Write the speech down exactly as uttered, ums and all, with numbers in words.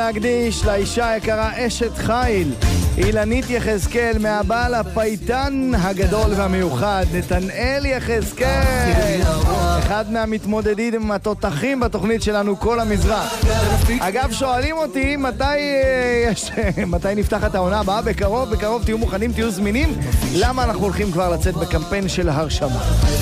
להקדיש לאישה היקרה אשת חיל אילנית יחזקאל מהבעל הפייטן הגדול והמיוחד נתנאל יחזקאל, אחד מהמתמודדים עם התותחים בתוכנית שלנו כל המזרח. אגב, שואלים אותי מתי יש, מתי נפתחת העונה הבאה. בקרוב, בקרוב תהיו מוכנים, תהיו זמינים. למה אנחנו הולכים כבר לצאת בקמפיין של הרשמה.